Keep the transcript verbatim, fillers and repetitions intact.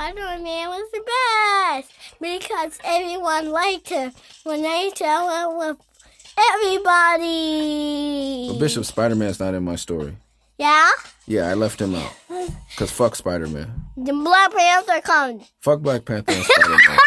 Spider-Man was the best because everyone liked him when they tell him with everybody. But Bishop, Spider-Man's not in my story. Yeah? Yeah, I left him out. Because fuck Spider-Man. The Black Panther comes. Fuck Black Panther and Spider-Man.